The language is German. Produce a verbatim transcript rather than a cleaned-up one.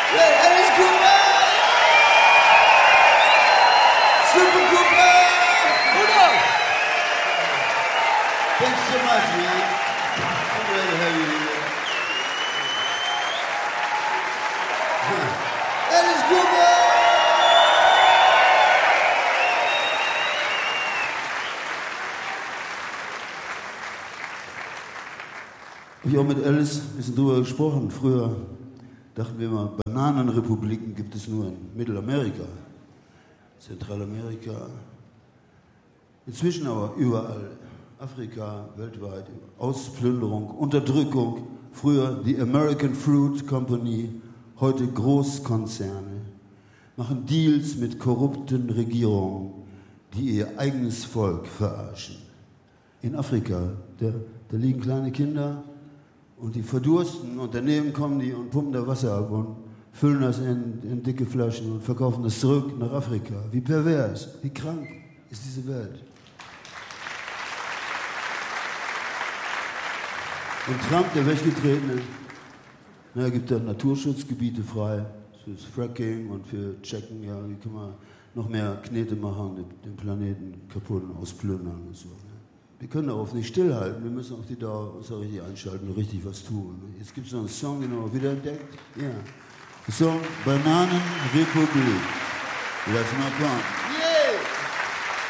Yeah, Alice Cooper! Super Cooper! Udo! Thanks so much, man. I'm glad to have you here. Alice Cooper! Ich habe auch mit Alice ein bisschen drüber gesprochen. Früher dachten wir immer, Bananenrepubliken gibt es nur in Mittelamerika, Zentralamerika. Inzwischen aber überall. Afrika, weltweit. Ausplünderung, Unterdrückung. Früher die American Fruit Company, heute Großkonzerne. Machen Deals mit korrupten Regierungen, die ihr eigenes Volk verarschen. In Afrika, da, da liegen kleine Kinder. Und die verdursten und daneben kommen die und pumpen da Wasser ab und füllen das in, in dicke Flaschen und verkaufen das zurück nach Afrika. Wie pervers, wie krank ist diese Welt. Und Trump, der Weggetretene, na, gibt da Naturschutzgebiete frei fürs Fracking und für Checken, ja, wie kann man noch mehr Knete machen, den, den Planeten kaputt und ausplündern und so. Wir können darauf nicht stillhalten, wir müssen auch die Dauer uns auch richtig einschalten und richtig was tun. Jetzt gibt es noch einen Song, den wir wieder entdeckt. Ja. Der Song Bananenrepublik. Lass mal kommen.